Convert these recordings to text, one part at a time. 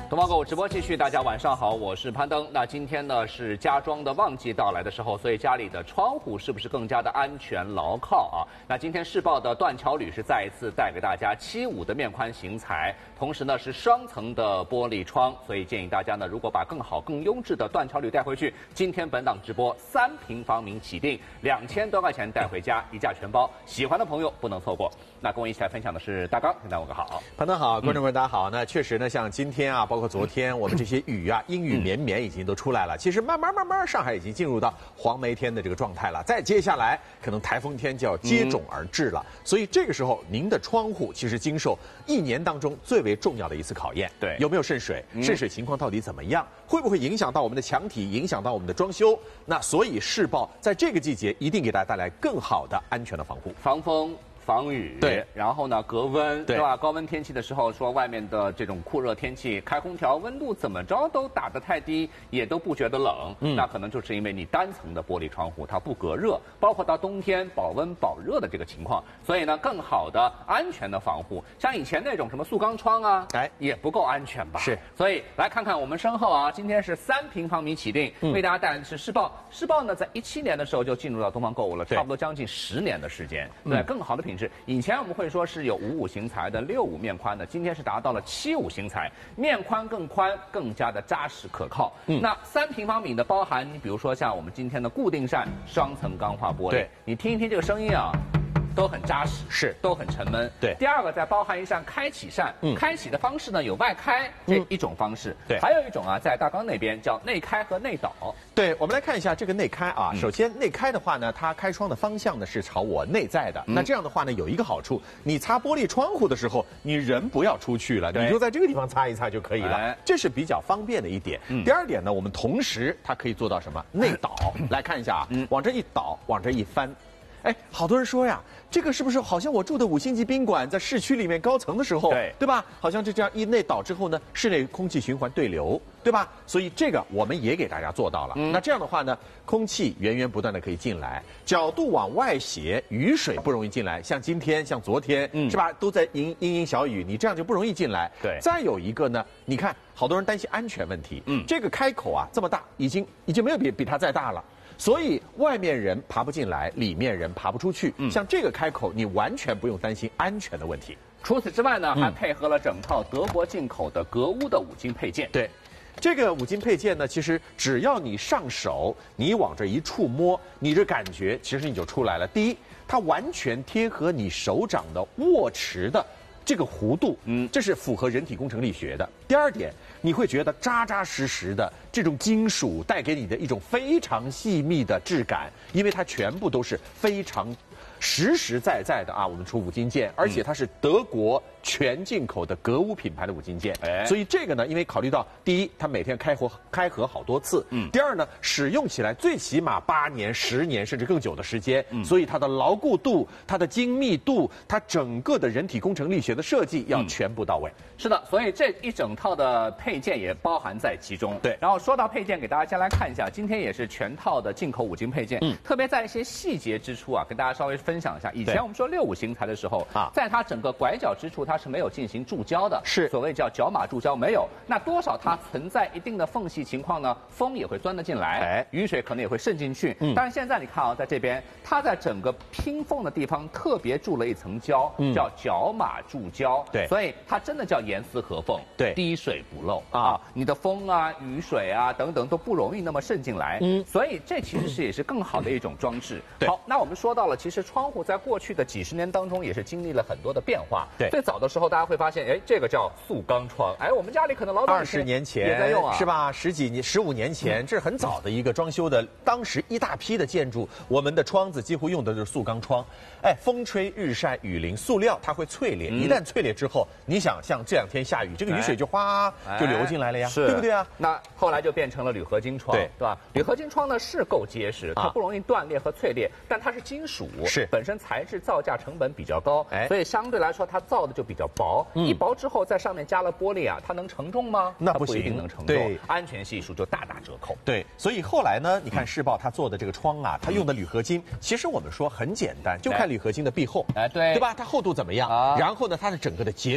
东方购物直播继续，大家晚上好，我是攀登。那今天呢是家装的旺季到来的时候，所以家里的窗户是不是更加的安全牢靠啊？那今天世报的段桥铝是再一次带给大家75的面宽型材，同时呢是双层的玻璃窗，所以建议大家呢如果把更好、更优质的段桥铝带回去，今天本档直播3平方米起订，2000多块钱带回家，一价全包，喜欢的朋友不能错过。那跟我一起来分享的是大刚，跟大家问个好。 攀登好，观众朋友大家好。那确实呢，像今天啊，包括昨天，我们这些雨啊，阴雨绵绵已经都出来了。其实慢慢，上海已经进入到黄梅天的这个状态了。再接下来，可能台风天就要接踵而至了。所以这个时候，您的窗户其实经受1年当中最为重要的一次考验。 对， 有没有渗水？渗水情况到底怎么样？会不会影响到我们的墙体，影响到我们的装修？那所以世报在这个季节一定给大家带来更好的安全的防护， 防风。防雨， 对， 然后呢，隔温， 对吧？高温天气的时候，说外面的这种酷热天气，开空调温度怎么着都打得太低，也都不觉得冷。那可能就是因为你单层的玻璃窗户它不隔热，包括到冬天保温保热的这个情况，所以呢，更好的安全的防护，像以前那种什么塑钢窗啊，也不够安全吧？ 是。 所以来看看我们身后啊，今天是3平方米起订，为大家带来的是世报。世报呢，在17年的时候就进入到东方购物了，差不多将近10年的时间，对，更好的品质。以前我们会说是有55型材的65面宽的，今天是达到了75型材，面宽更宽，更加的扎实可靠。那3平方米的包含，你比如说像我们今天的固定扇双层钢化玻璃，对，你听一听这个声音啊。都很扎实， 是都很沉闷。 对， 第二个再包含一扇开启扇，开启的方式呢有外开这一种方式， 对， 还有一种啊在大刚那边叫内开和内倒。 对，我们来看一下这个内开啊。首先内开的话呢，它开窗的方向呢是朝我内在的。那这样的话呢有一个好处，你擦玻璃窗户的时候，你人不要出去了，你就在这个地方擦一擦就可以了，这是比较方便的一点。第二点呢，我们同时它可以做到什么？内倒。来看一下啊，往这一倒，往这一翻。哎，好多人说呀，这个是不是好像我住的5星级宾馆在市区里面高层的时候，对吧？好像这样一内倒之后呢，室内空气循环对流，对吧？所以这个我们也给大家做到了。那这样的话呢，空气源源不断的可以进来，角度往外斜，雨水不容易进来。像今天，像昨天，是吧？都在阴小雨，你这样就不容易进来。 对。 再有一个呢，你看，好多人担心安全问题。这个开口啊这么大，已经没有比它再大了。所以外面人爬不进来，里面人爬不出去。像这个开口，你完全不用担心安全的问题。 除此之外呢，还配合了整套德国进口的格屋的5金配件。 对，这个5金配件呢，其实只要你上手，你往这一触摸，你这感觉其实你就出来了。第一，它完全贴合你手掌的握持的这个弧度，这是符合人体工程力学的。第二点，你会觉得扎扎实实的这种金属带给你的一种非常细密的质感，因为它全部都是非常实实在在的啊，我们出5金件，而且它是德国全进口的格屋品牌的5金件，所以这个呢，因为考虑到第一，它每天开合好多次，第二呢，使用起来最起码8年、10年甚至更久的时间，所以它的牢固度、它的精密度、它整个的人体工程力学的设计要全部到位。 是的，所以这一整套的配件也包含在其中。 对， 然后说到配件，给大家先来看一下，今天也是全套的进口5金配件，特别在一些细节之处啊，跟大家稍微分享一下。以前我们说65型材的时候啊，在它整个拐角之处，它是没有进行注胶的，是所谓叫角码注胶没有。那多少它存在一定的缝隙情况呢？风也会钻得进来，雨水可能也会渗进去。但是现在你看啊，在这边，它在整个拼缝的地方特别注了一层胶，叫角码注胶。对，所以它真的叫严丝合缝，对，滴水不漏啊。你的风啊、雨水啊等等都不容易那么渗进来。所以这其实也是更好的一种装置。好，那我们说到了，其实窗户在过去的几10年当中也是经历了很多的变化。对，最早的时候大家会发现，哎，这个叫塑钢窗，哎，我们家里可能老早 20年前也在用啊， 是吧？15年前，这是很早的一个装修的，当时一大批的建筑，我们的窗子几乎用的就是塑钢窗。哎，风吹日晒雨淋，塑料它会脆裂，一旦脆裂之后，你想像这2天下雨，这个雨水就哗就流进来了呀，对不对啊？ 那后来就变成了铝合金窗，对吧？铝合金窗呢是够结实，它不容易断裂和脆裂，但它是金属，是本身材质造价成本比较高，所以相对来说它造的就比较薄。一薄之后在上面加了玻璃啊，它能承重吗？ 那不一定能承重，安全系数就大打折扣。 对，所以后来呢，你看世报它做的这个窗啊，它用的铝合金，其实我们说很简单，就看铝合金的壁厚，对吧？它厚度怎么样？然后呢，它的整个的结构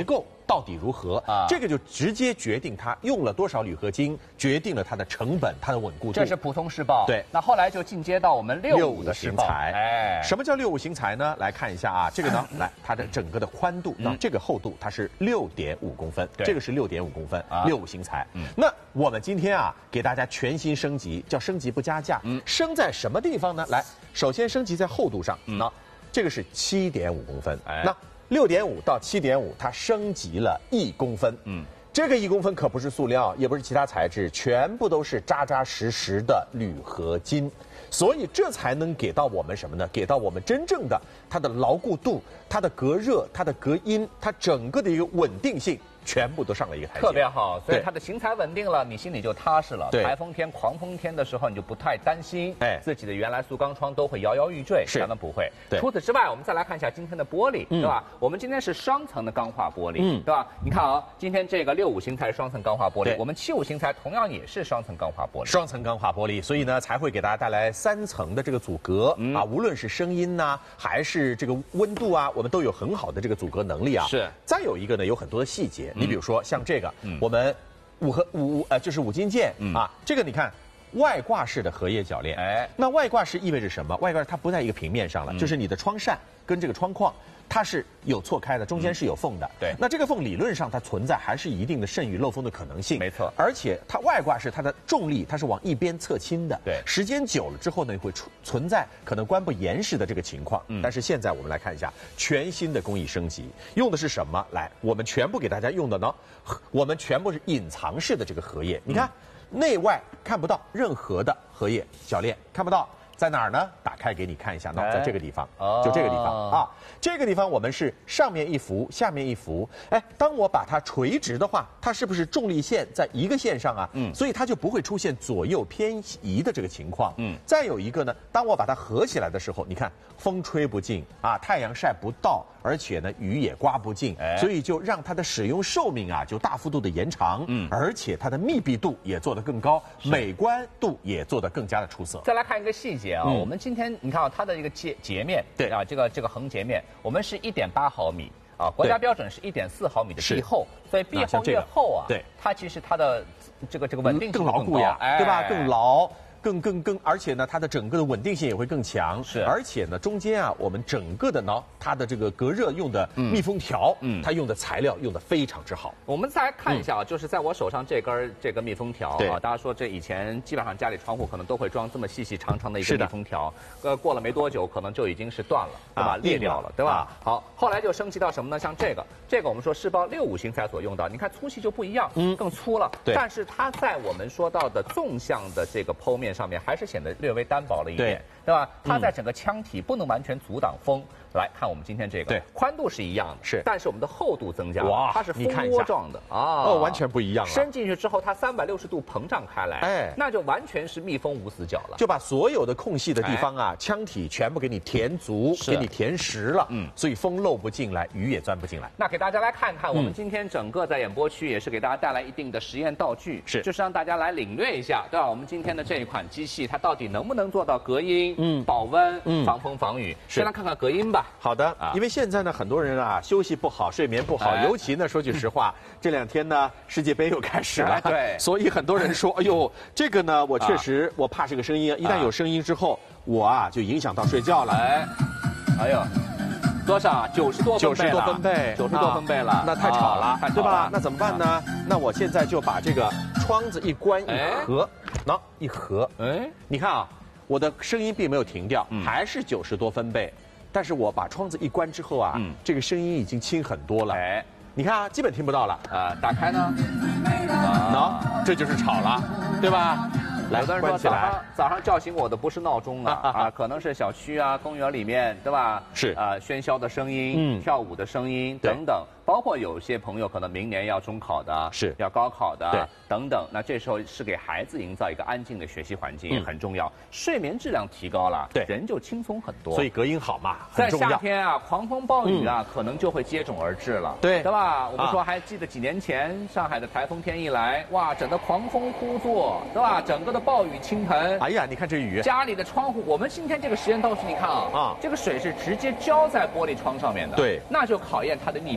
到底如何啊？这个就直接决定它用了多少铝合金，决定了它的成本、它的稳固度。 这是普通石膏。 对， 那后来就进阶到我们65的石膏。 哎，什么叫65型材呢？来看一下啊，这个呢，来它的整个的宽度到这个厚度，它是6.5公分，这个是6.5公分，65型材。那我们今天啊，给大家全新升级，叫升级不加价。升在什么地方呢？来，首先升级在厚度上，那这个是7.5公分，那6.5到7.5，它升级了1公分。这个1公分可不是塑料，也不是其他材质，全部都是扎扎实实的铝合金，所以这才能给到我们什么呢？给到我们真正的它的牢固度、它的隔热、它的隔音、它整个的一个稳定性。全部都上了一个台阶， 特别好，所以它的型材稳定了，你心里就踏实了。 对， 台风天、狂风天的时候，你就不太担心，自己的原来塑钢窗都会摇摇欲坠，咱们不会。除此之外，我们再来看一下今天的玻璃，对吧？我们今天是双层的钢化玻璃，对吧？你看啊，今天这个65型材是双层钢化玻璃，我们75型材同样也是双层钢化玻璃， 双层钢化玻璃，所以呢才会给大家带来3层的这个阻隔啊，无论是声音呐，还是这个温度啊，我们都有很好的这个阻隔能力啊。 是。 再有一个呢，有很多的细节，你比如说像这个，我们就是5金件啊，这个你看。外挂式的荷叶铰链，那外挂式意味着什么？外挂它不在一个平面上了，就是你的窗扇跟这个窗框，它是有错开的，中间是有缝的。 对， 那这个缝理论上它存在还是一定的渗雨漏风的可能性。 没错， 而且它外挂式它的重力它是往一边侧倾的。 对， 时间久了之后呢，会存在可能关不严实的这个情况。但是现在我们来看一下全新的工艺升级，用的是什么？来，我们全部给大家用的呢，我们全部是隐藏式的这个荷叶，你看。内外看不到任何的荷叶铰链，看不到，在哪儿呢？打开给你看一下，那在这个地方，就这个地方啊，这个地方我们是上面一幅，下面一幅。哎，当我把它垂直的话，它是不是重力线在一个线上啊？所以它就不会出现左右偏移的这个情况。再有一个呢，当我把它合起来的时候，你看风吹不进啊，太阳晒不到。而且呢，雨也刮不进，所以就让它的使用寿命啊就大幅度的延长，而且它的密闭度也做得更高，美观度也做得更加的出色。 再来看一个细节啊，我们今天你看啊，它的一个截面，对啊，这个横截面，我们是1.8毫米啊，国家标准是1.4毫米的壁厚，所以壁厚越厚啊， 对， 它其实它的这个稳定性更牢固呀，对吧？更牢。更，而且呢，它的整个的稳定性也会更强。 是， 而且呢，中间啊，我们整个的呢，它的这个隔热用的密封条，它用的材料用的非常之好。 我们再来看一下啊，就是在我手上这根密封条啊，大家说这以前基本上家里窗户可能都会装这么细细长长的一个密封条，过了没多久可能就已经是断了，对吧？裂掉了，对吧？好，后来就升级到什么呢？像这个我们说世豹65型材所用到，你看粗细就不一样，更粗了。 对， 但是它在我们说到的纵向的这个剖面上面还是显得略微单薄了一点，对吧？它在整个腔体不能完全阻挡风。来看我们今天这个， 对， 宽度是一样的， 是， 但是我们的厚度增加了，它是蜂窝状的啊， 完全不一样了。 伸进去之后，它360度膨胀开来，那就完全是密封无死角了， 就把所有的空隙的地方啊，腔体全部给你填足，给你填实了，所以风漏不进来，雨也钻不进来。 那给大家来看看，我们今天整个在演播区也是给大家带来一定的实验道具，就是让大家来领略一下，对吧？我们今天的这一款机器，它到底能不能做到隔音、保温、防风防雨？先来看看隔音吧。 好的，因为现在呢，很多人啊休息不好，睡眠不好，尤其呢，说句实话，这2天呢，世界杯又开始了， 对， 所以很多人说，哎呦，这个呢，我确实我怕这个声音，一旦有声音之后，我啊就影响到睡觉了。 哎呦，多少？90多分贝，90多分贝了， 那太吵了，对吧？那怎么办呢？那我现在就把这个窗子一关一合，一合，你看啊，我的声音并没有停掉，还是90多分贝。但是我把窗子一关之后啊，这个声音已经轻很多了。你看啊，基本听不到了。 打开呢， 这就是吵了，对吧？ 有的人说早上叫醒我的不是闹钟啊，可能是小区啊、公园里面，对吧？ 是喧嚣的声音、跳舞的声音等等。包括有些朋友可能明年要中考的，要高考的等等，那这时候是给孩子营造一个安静的学习环境也很重要，睡眠质量提高了，人就轻松很多。 所以隔音好嘛， 在夏天啊，狂风暴雨啊，可能就会接踵而至了，对吧？我们说还记得几年前上海的台风天一来，哇，整个狂风呼作，对吧？整个的暴雨倾盆。 哎呀，你看这雨， 家里的窗户，我们今天这个实验道具，你看啊，这个水是直接浇在玻璃窗上面的， 对， 那就考验它的密闭性。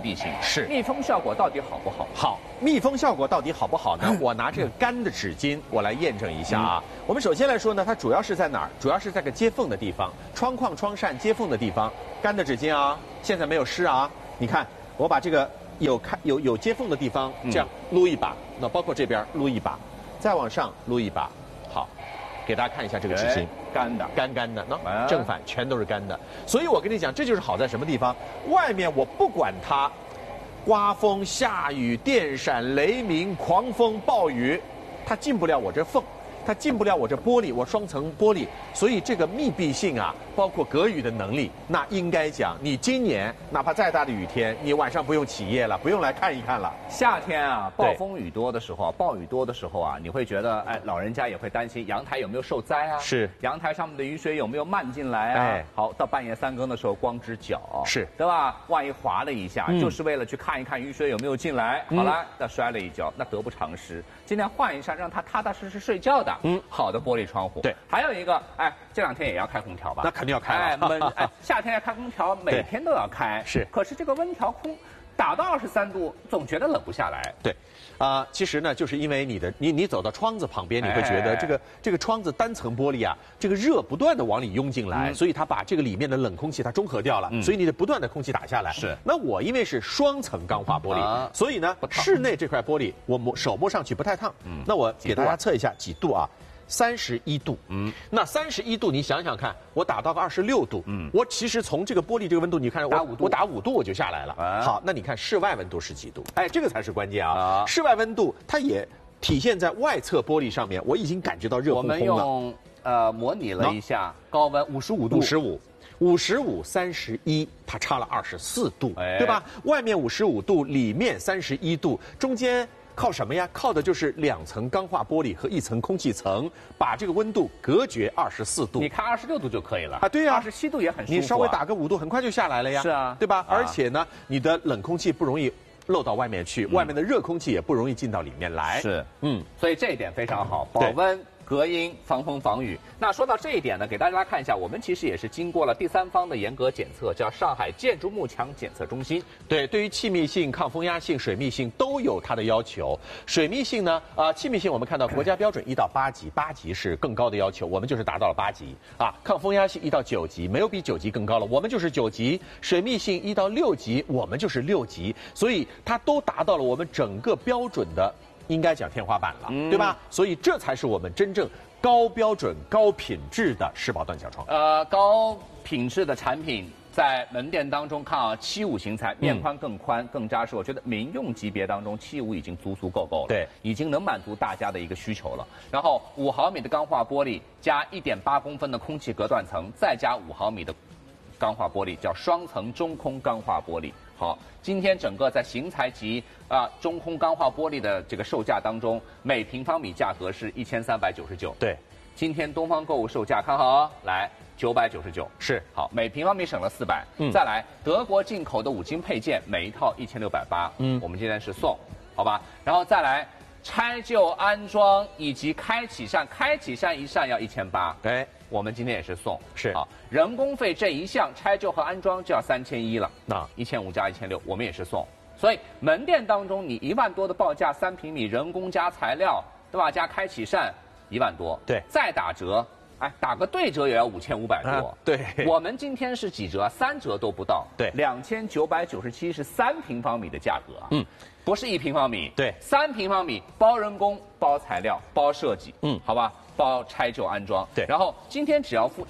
是密封效果到底好不好？ 好，密封效果到底好不好呢？我拿这个干的纸巾，我来验证一下啊。我们首先来说呢，它主要是在哪儿？主要是在个接缝的地方，窗框、窗扇接缝的地方。干的纸巾啊，现在没有湿啊。你看，我把这个有接缝的地方这样撸一把，那包括这边撸一把，再往上撸一把。好，给大家看一下这个纸巾， 干的， 干的，那正反全都是干的。所以我跟你讲，这就是好在什么地方？外面我不管它。刮风下雨、电闪雷鸣、狂风暴雨，它进不了我这缝，它进不了我这玻璃，我双层玻璃，所以这个密闭性啊，包括隔雨的能力，那应该讲，你今年哪怕再大的雨天，你晚上不用起夜了，不用来看一看了。 夏天啊，暴风雨多的时候，暴雨多的时候啊，你会觉得，哎，老人家也会担心阳台有没有受灾啊？ 是， 阳台上面的雨水有没有漫进来啊？哎，好，到半夜3更的时候，光只脚， 是， 对吧？万一滑了一下，就是为了去看一看雨水有没有进来。好了，那摔了一跤，那得不偿失。尽量换一扇让他踏踏实实睡觉的，好的玻璃窗户。 对， 还有一个，哎，这2天也要开空调吧？ 那肯定要开了。 哎，闷，哎，夏天要开空调，每天都要开。 是， 可是这个温调空打到23度，总觉得冷不下来。 对，其实呢，就是因为你走到窗子旁边，你会觉得这个窗子单层玻璃啊，这个热不断的往里涌进来，所以它把这个里面的冷空气它中和掉了，所以你得不断的空气打下来。 是。 那我因为是双层钢化玻璃，所以呢，室内这块玻璃我手摸上去不太烫。那我给大家测一下几度啊。31度，那31度，你想想看，我打到个26度，我其实从这个玻璃这个温度，你看我打5度我就下来了。好，那你看室外温度是几度？哎，这个才是关键啊！室外温度它也体现在外侧玻璃上面，我已经感觉到热烘烘了。 我们用模拟了一下，高温55度 ，55、31，它差了24度，对吧？外面55度，里面31度，中间。靠什么呀？靠的就是2层钢化玻璃和1层空气层，把这个温度隔绝24度。 你看26度就可以了啊，对呀 ，27度也很舒服。 你稍微打个5度，很快就下来了呀。 是啊， 对吧？而且呢，你的冷空气不容易漏到外面去，外面的热空气也不容易进到里面来。 是，所以这一点非常好，保温。隔音、防风、防雨。那说到这一点呢，给大家看一下，我们其实也是经过了第3方的严格检测，叫上海建筑幕墙检测中心。对， 对于气密性、抗风压性、水密性都有它的要求。水密性呢，气密性我们看到国家标准1到8级，8级是更高的要求，我们就是达到了8级啊。抗风压性1到9级，没有比9级更高了，我们就是9级。水密性1到6级，我们就是6级，所以它都达到了我们整个标准的。应该讲天花板了，对吧？所以这才是我们真正高标准、高品质的世宝断脚窗。 高品质的产品在门店当中看啊，75型材，面宽更宽、更扎实。我觉得民用级别当中75已经足够了， 对， 已经能满足大家的一个需求了。然后5毫米的钢化玻璃加1.8公分的空气隔断层，再加5毫米的钢化玻璃，叫双层中空钢化玻璃。好，今天整个在型材级中空钢化玻璃的这个售价当中，每平方米价格是1399。 对， 今天东方购物售价看好哦，来999， 是好，每平方米省了400。再来德国进口的5金配件，每一套1680。我们今天是送，好吧？然后再来拆旧安装以及开启扇一扇要1800。 哎。 我们今天也是送， 是啊，人工费这一项拆旧和安装就要3100了， 那 1500加1600，我们也是送。所以门店当中你1万多的报价，3平米人工加材料，对吧？加开启扇1万多， 对， 再打折，哎，打个对折也要5500多。 对， 我们今天是几折？3折都不到， 对 ，2997是3平方米的价格，不是1平方米， 对 ，3平方米包人工、包材料、包设计，好吧。包拆旧安装， 对， 然后今天只要付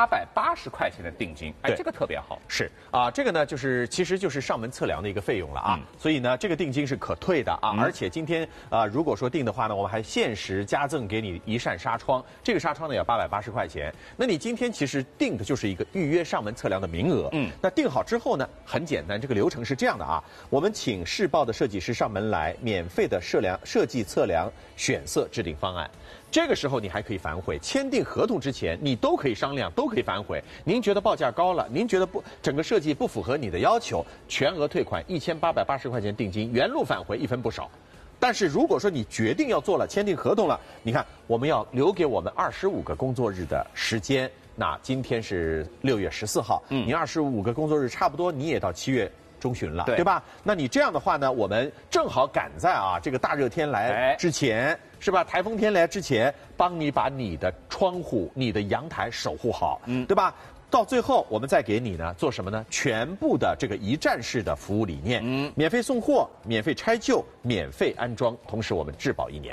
1880块钱的定金，哎，这个特别好。 是啊，这个呢其实就是上门测量的一个费用了啊，所以呢这个定金是可退的啊，而且今天如果说定的话呢，我们还限时加赠给你1扇纱窗，这个纱窗呢要880块钱。那你今天其实定的就是一个预约上门测量的名额，那定好之后呢，很简单，这个流程是这样的啊，我们请世报的设计师上门来，免费的设计测量、选色、制定方案。这个时候你还可以反悔，签订合同之前你都可以商量，都可以反悔。您觉得报价高了，您觉得整个设计不符合你的要求，全额退款1880块钱定金，原路返回，1分不少。但是如果说你决定要做了，签订合同了，你看我们要留给我们25个工作日的时间。那今天是6月14号，你25个工作日差不多你也到7月中旬了，对吧？那你这样的话呢，我们正好赶在这个大热天来之前，是吧？台风天来之前，帮你把你的窗户、你的阳台守护好，对吧？到最后，我们再给你呢做什么呢？全部的这个一站式的服务理念，免费送货、免费拆旧、免费安装，同时我们质保1年。